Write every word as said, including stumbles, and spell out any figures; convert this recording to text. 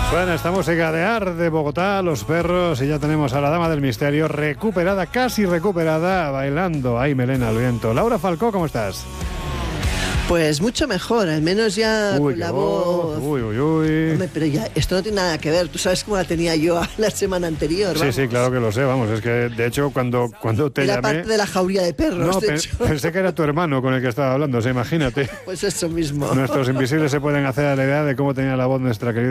Bueno, estamos en Gadear de Bogotá, Los Perros, y ya tenemos a la dama del misterio recuperada, casi recuperada, bailando. Ay, melena al viento. Laura Falcó, ¿cómo estás? Pues mucho mejor, al menos ya Uy, con la qué voz. Uy, uy, uy. Hombre, pero ya, esto no tiene nada que ver. Tú sabes cómo la tenía yo la semana anterior. Sí, vamos. sí, claro que lo sé, vamos. Es que, de hecho, cuando, cuando te Era llamé... parte de la jauría de perros, No, de pe- hecho. pensé que era tu hermano con el que estaba hablando, o sea, imagínate. Pues eso mismo. Nuestros invisibles se pueden hacer a la idea de cómo tenía la voz nuestra querida